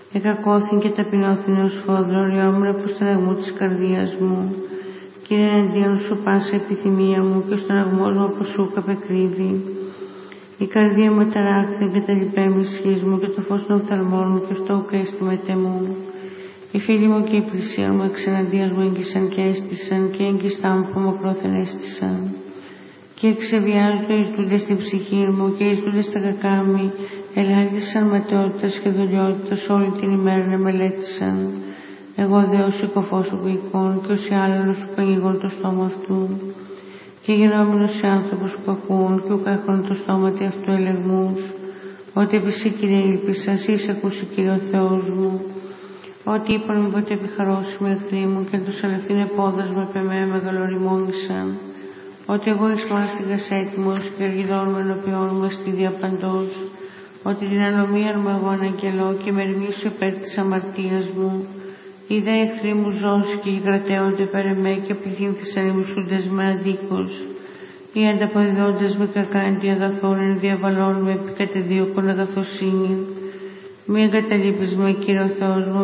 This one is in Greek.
Εκακώθην και ταπεινώθην ως φόδρο, ριόμουν προς τον αγμό της καρδίας μου. Κύριε, εναντίον σου πάσα επιθυμία μου και στον αγμό μου από σου καπεκρύβει. Η καρδία μου ταράχθη κατά λιπέμ ισχύς μου και το φως των οφθαλμών μου και αυτό ουκ αίσθημα μου. Οι φίλοι μου και οι πλησίαν μου εξεναντίας μου έγκυσαν και έστησαν και έγκυστά μου που μακρόθεν έστησαν. Και εξεβιάζονται εις τούτες στην ψυχή μου και εις τούτες τα κακά μου, ελάλησαν ματαιότητας και δουλειότητας όλη την ημέρα να μελέτησαν. Εγώ δε ως οικοφός ουγγικών και ως οι άλλων σου καγηγών το στόμα αυτού. Και γενόμενος σε άνθρωπος που ακούν και ουκ έχουν το στόμα τι αυτού ελεγμούς. Ότι επί σύ, Κύριε, ήλπισα, εις ακούσει, Κύριε ο Θεός μου. Ότι είπαν μη ποτέ επιχαρώσει με εχθροί μου και τους αληθήν επόδας με πεμέ μεγαλοριμόνησαν. Ότι εγώ εις μάστιγας έτοιμος και εργιδών με ενωπιών μου εστίδια παντός. Ότι την ανομίαν μου εγώ αναγγελώ και με ερμήσω υπέρ της αμαρτίας μου. Οι δε εχθροί μου ζώσει και κρατέονται περ' εμέ και πληθύνθησαν οι μισούντες με αδίκως. Οι ανταποδιδόντες με κακά εντι αγαθών εν διαβαλών με επί κατεδίωκον αγαθοσύνη. Μη εγκαταλείπεις με, Κύριε ο Θεός μου,